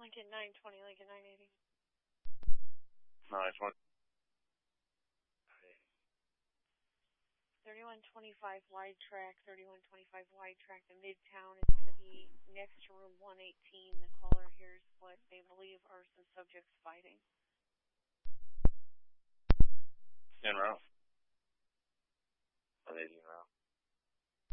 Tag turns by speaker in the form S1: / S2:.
S1: Lincoln 920, Lincoln 980.
S2: 920.
S1: 3125 wide track, 3125 wide track. The Midtown is going to be next to room 118. The caller hears what they believe are some subjects fighting.
S2: En route. 180 en route.